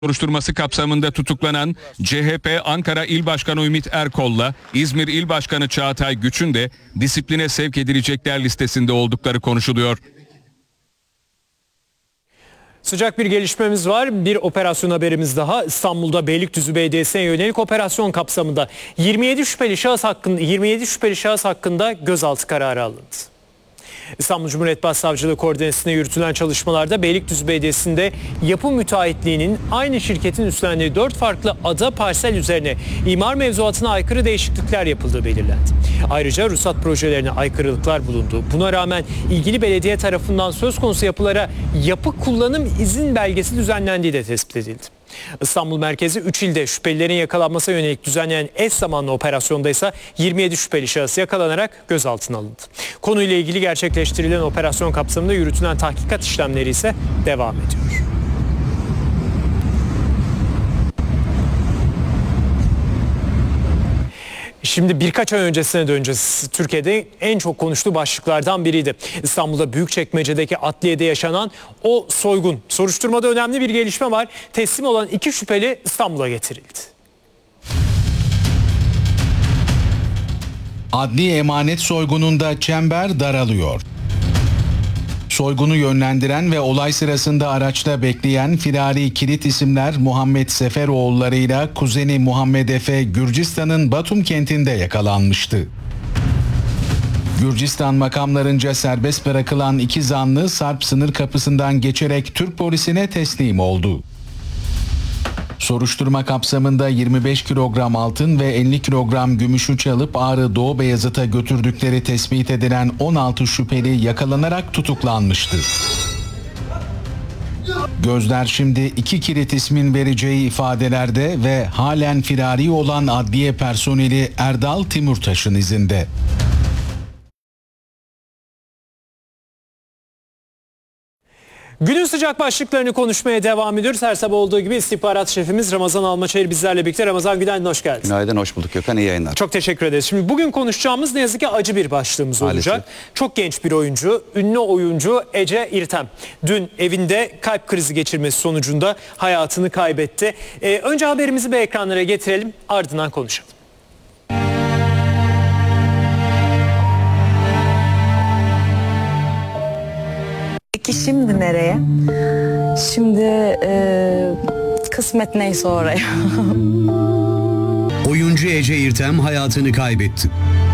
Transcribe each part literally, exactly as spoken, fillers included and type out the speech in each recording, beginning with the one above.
Soruşturması kapsamında tutuklanan C H P Ankara İl Başkanı Ümit Erkol'la İzmir İl Başkanı Çağatay Güç'ün de disipline sevk edilecekler listesinde oldukları konuşuluyor. Sıcak bir gelişmemiz var. Bir operasyon haberimiz daha. İstanbul'da Beylikdüzü Belediyesi'ne yönelik operasyon kapsamında yirmi yedi şüpheli şahıs hakkında yirmi yedi şüpheli şahıs hakkında gözaltı kararı alındı. İstanbul Cumhuriyet Başsavcılığı koordinesinde yürütülen çalışmalarda Beylikdüzü Belediyesi'nde yapı müteahhitliğinin aynı şirketin üstlendiği dört farklı ada parsel üzerine imar mevzuatına aykırı değişiklikler yapıldığı belirlendi. Ayrıca ruhsat projelerine aykırılıklar bulundu. Buna rağmen ilgili belediye tarafından söz konusu yapılara yapı kullanım izin belgesi düzenlendiği de tespit edildi. İstanbul merkezi üç ilde şüphelilerin yakalanmasına yönelik düzenlenen eş zamanlı operasyonda ise yirmi yedi şüpheli şahıs yakalanarak gözaltına alındı. Konuyla ilgili gerçekleştirilen operasyon kapsamında yürütülen tahkikat işlemleri ise devam ediyor. Şimdi birkaç ay öncesine döneceğiz. Türkiye'de en çok konuştuğu başlıklardan biriydi. İstanbul'da Büyükçekmece'deki adliyede yaşanan o soygun. Soruşturmada önemli bir gelişme var. Teslim olan iki şüpheli İstanbul'a getirildi. Adli emanet soygununda çember daralıyor. Soygunu yönlendiren ve olay sırasında araçta bekleyen firari kilit isimler Muhammed Seferoğulları'yla kuzeni Muhammed Efe Gürcistan'ın Batum kentinde yakalanmıştı. Gürcistan makamlarınca serbest bırakılan iki zanlı Sarp sınır kapısından geçerek Türk polisine teslim oldu. Soruşturma kapsamında yirmi beş kilogram altın ve elli kilogram gümüşü çalıp Ağrı Doğu Beyazıt'a götürdükleri tespit edilen on altı şüpheli yakalanarak tutuklanmıştı. Gözler şimdi iki kilit ismin vereceği ifadelerde ve halen firari olan adliye personeli Erdal Timurtaş'ın izinde. Günün sıcak başlıklarını konuşmaya devam ediyoruz. Her sabah olduğu gibi istihbarat şefimiz Ramazan Almaçayır bizlerle birlikte. Ramazan, günaydın, hoş geldin. Günaydın, hoş bulduk Gökhan, iyi yayınlar. Çok teşekkür ederiz. Şimdi bugün konuşacağımız ne yazık ki acı bir başlığımız Maalesef. olacak. Çok genç bir oyuncu, ünlü oyuncu Ece İrtem. Dün evinde kalp krizi geçirmesi sonucunda hayatını kaybetti. Ee, önce haberimizi bir ekranlara getirelim, ardından konuşalım. Peki şimdi nereye? Şimdi e, kısmet neyse oraya. Oyuncu Ece İrtem hayatını kaybetti.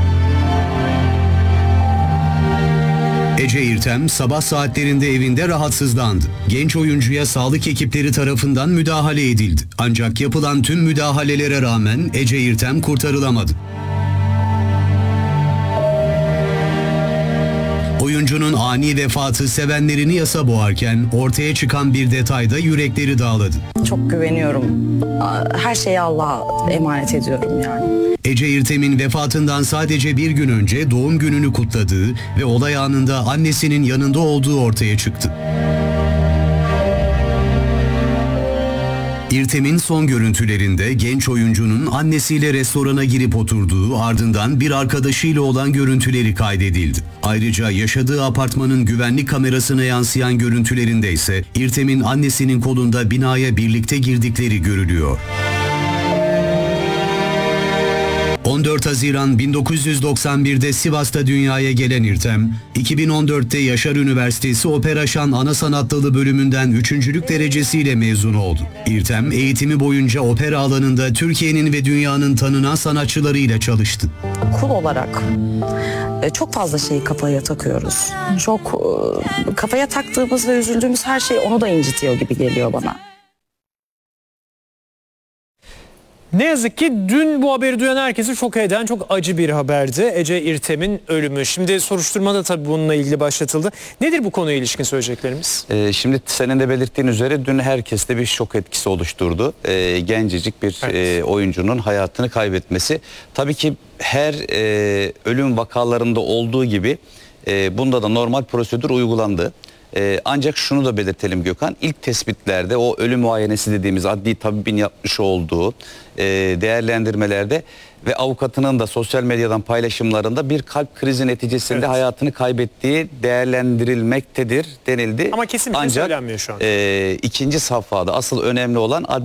Ece İrtem sabah saatlerinde evinde rahatsızlandı. Genç oyuncuya sağlık ekipleri tarafından müdahale edildi. Ancak yapılan tüm müdahalelere rağmen Ece İrtem kurtarılamadı. Oyuncunun ani vefatı sevenlerini yasa boğarken ortaya çıkan bir detayda yürekleri dağladı. Çok güveniyorum. Her şeyi Allah'a emanet ediyorum yani. Ece İrtem'in vefatından sadece bir gün önce doğum gününü kutladığı ve olay anında annesinin yanında olduğu ortaya çıktı. İrtem'in son görüntülerinde genç oyuncunun annesiyle restorana girip oturduğu, ardından bir arkadaşıyla olan görüntüleri kaydedildi. Ayrıca yaşadığı apartmanın güvenlik kamerasına yansıyan görüntülerinde ise İrtem'in annesinin kolunda binaya birlikte girdikleri görülüyor. on dört Haziran bin dokuz yüz doksan bir'de Sivas'ta dünyaya gelen İrtem, iki bin on dört'te Yaşar Üniversitesi Opera Şan Ana Sanat Dalı bölümünden üçüncülük derecesiyle mezun oldu. İrtem, eğitimi boyunca opera alanında Türkiye'nin ve dünyanın tanınan sanatçılarıyla çalıştı. Kul olarak çok fazla şeyi kafaya takıyoruz. Çok kafaya taktığımız ve üzüldüğümüz her şey onu da incitiyor gibi geliyor bana. Ne yazık ki dün bu haberi duyan herkesi şok eden çok acı bir haberdi. Ece İrtem'in ölümü. Şimdi soruşturma da tabii bununla ilgili başlatıldı. Nedir bu konuya ilişkin söyleyeceklerimiz? Ee, şimdi senin de belirttiğin üzere dün herkeste bir şok etkisi oluşturdu. Ee, gencecik bir evet. e, oyuncunun hayatını kaybetmesi. Tabii ki her e, ölüm vakalarında olduğu gibi e, bunda da normal prosedür uygulandı. Ee, ancak şunu da belirtelim Gökhan, ilk tespitlerde o ölüm muayenesi dediğimiz adli tabibin yapmış olduğu e, değerlendirmelerde ve avukatının da sosyal medyadan paylaşımlarında bir kalp krizi neticesinde Evet. hayatını kaybettiği değerlendirilmektedir denildi. Ama kesin bir şey Ancak söylenmiyor şu an. e, ikinci safhada asıl önemli olan